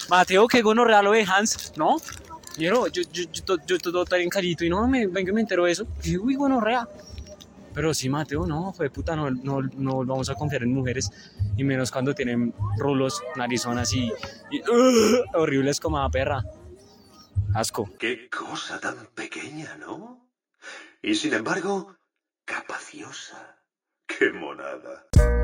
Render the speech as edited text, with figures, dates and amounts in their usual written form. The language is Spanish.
Mateo, que gonorrea lo de Hans, ¿no? Yo todo tan callito y no, vengo y me entero de eso. Y digo, uy, gonorrea. Pero sí, Mateo, no, fue puta, no vamos a confiar en mujeres. Y menos cuando tienen rulos, narizonas horribles como la perra. Asco. Qué cosa tan pequeña, ¿no? Y sin embargo, capaciosa. ¡Qué monada!